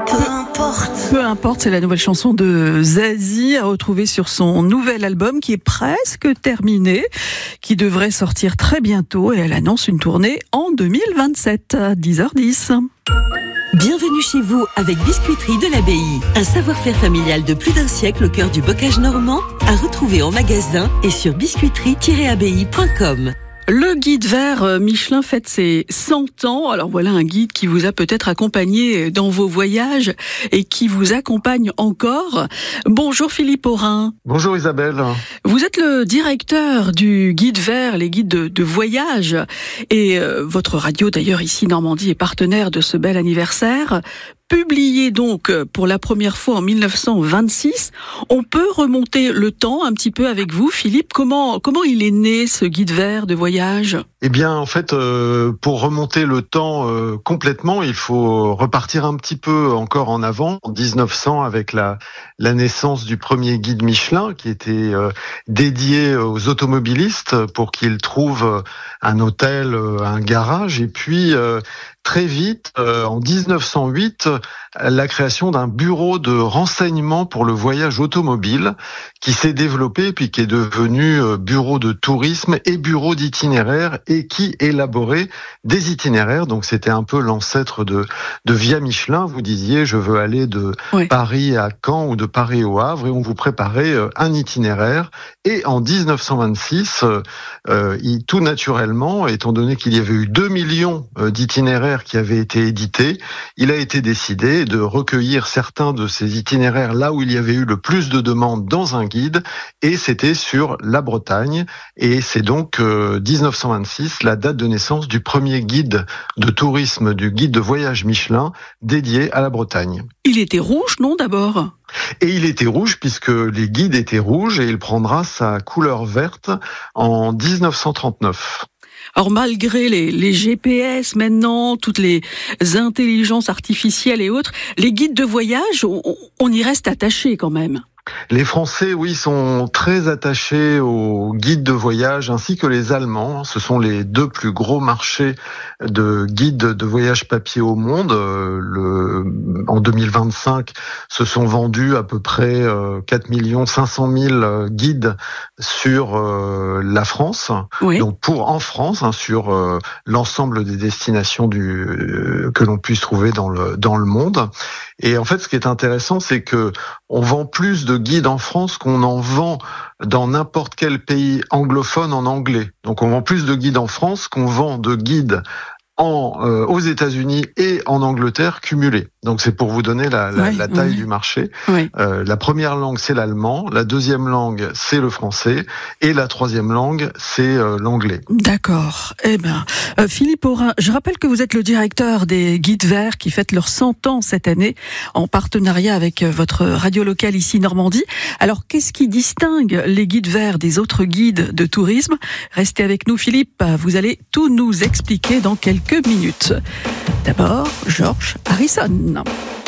Peu importe, c'est la nouvelle chanson de Zazie à retrouver sur son nouvel album qui est presque terminé, qui devrait sortir très bientôt et elle annonce une tournée en 2027 à 10h10. Bienvenue chez vous avec Biscuiterie de l'Abbaye. Un savoir-faire familial de plus d'un siècle au cœur du bocage normand à retrouver en magasin et sur biscuiterie-abbaye.com. Le guide vert Michelin fête ses 100 ans. Alors voilà un guide qui vous a peut-être accompagné dans vos voyages et qui vous accompagne encore. Bonjour Philippe Aurin. Bonjour Isabelle. Vous êtes le directeur du guide vert, les guides de voyage. Et votre radio d'ailleurs ici Normandie est partenaire de ce bel anniversaire. Publié donc pour la première fois en 1926. On peut remonter le temps un petit peu avec vous, Philippe. Comment il est né ce guide vert de voyage ? Eh bien, en fait, pour remonter le temps complètement, il faut repartir un petit peu encore en avant, en 1900, avec la naissance du premier guide Michelin, qui était dédié aux automobilistes pour qu'ils trouvent un hôtel, un garage, et puis très vite, en 1908, la création d'un bureau de renseignement pour le voyage automobile qui s'est développé puis qui est devenu bureau de tourisme et bureau d'itinéraire et qui élaborait des itinéraires. Donc c'était un peu l'ancêtre de Via Michelin. Vous disiez je veux aller de Paris à Caen ou de Paris au Havre et on vous préparait un itinéraire. Et en 1926, tout naturellement, étant donné qu'il y avait eu 2 millions d'itinéraires qui avaient été édités, il a été décidé de recueillir certains de ces itinéraires là où il y avait eu le plus de demandes dans un guide, et c'était sur la Bretagne, et c'est donc 1926, la date de naissance du premier guide de tourisme, du guide de voyage Michelin, dédié à la Bretagne. Il était rouge, non, d'abord ? Et il était rouge puisque les guides étaient rouges, et il prendra sa couleur verte en 1939. Alors malgré les GPS maintenant, toutes les intelligences artificielles et autres, les guides de voyage, on y reste attaché quand même. Les Français, oui, sont très attachés aux guides de voyage, ainsi que les Allemands. Ce sont les deux plus gros marchés de guides de voyage papier au monde. En 2025, se sont vendus à peu près 4 500 000 guides sur la France. Oui. Donc en France, sur l'ensemble des destinations que l'on puisse trouver dans le monde. Et en fait, ce qui est intéressant, c'est que on vend plus de guides en France qu'on en vend dans n'importe quel pays anglophone en anglais. Donc on vend plus de guides en France qu'on vend de guides aux États-Unis et en Angleterre cumulés. Donc c'est pour vous donner la taille du marché. Oui. La première langue c'est l'allemand, la deuxième langue c'est le français et la troisième langue c'est l'anglais. D'accord. Eh ben, Philippe Aurin, je rappelle que vous êtes le directeur des guides verts qui fêtent leurs 100 ans cette année en partenariat avec votre radio locale ici Normandie. Alors qu'est-ce qui distingue les guides verts des autres guides de tourisme ? Restez avec nous Philippe, vous allez tout nous expliquer dans quelques minutes. D'abord, George Harrison.